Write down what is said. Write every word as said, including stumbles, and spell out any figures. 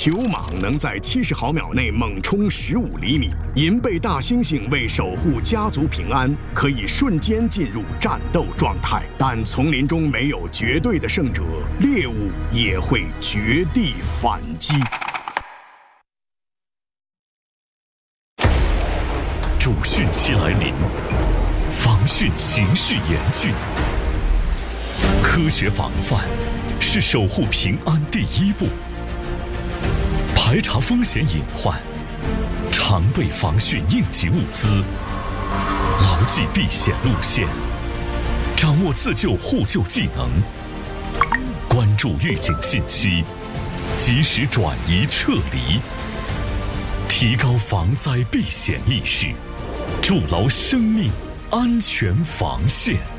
球蟒能在七十毫秒内猛冲十五厘米，银背大猩猩为守护家族平安，可以瞬间进入战斗状态。但丛林中没有绝对的胜者，猎物也会绝地反击。 主汛期来临，防汛形势严峻。科学防范是守护平安第一步。排查风险隐患，常备防汛应急物资，牢记避险路线，掌握自救互救技能，关注预警信息，及时转移撤离，提高防灾避险意识，筑牢生命安全防线。